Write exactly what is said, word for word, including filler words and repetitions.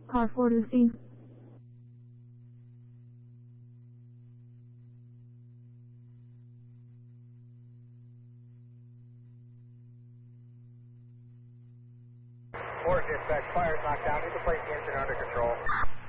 Car four to the scene. Four dispatch, fire knocked down. Need to place the engine under control.